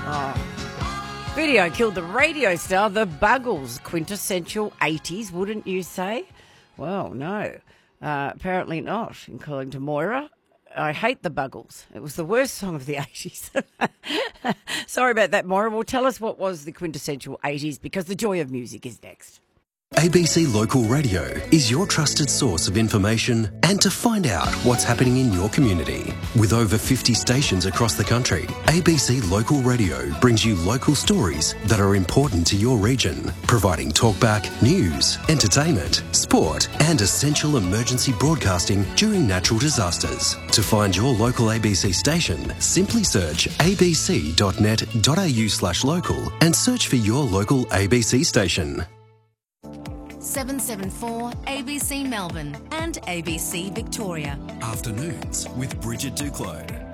Video killed the radio star, the Buggles. Quintessential 80s, wouldn't you say? Well, no. Apparently not, according to Moira. I hate the Buggles. It was the worst song of the 80s. Sorry about that, Moira. Well, tell us what was the quintessential 80s, because the joy of music is next. ABC Local Radio is your trusted source of information and to find out what's happening in your community. With over 50 stations across the country, ABC Local Radio brings you local stories that are important to your region, providing talkback, news, entertainment, sport and essential emergency broadcasting during natural disasters. To find your local ABC station, simply search abc.net.au/local and search for your local ABC station. 774 ABC Melbourne and ABC Victoria. Afternoons with Bridget Duclos.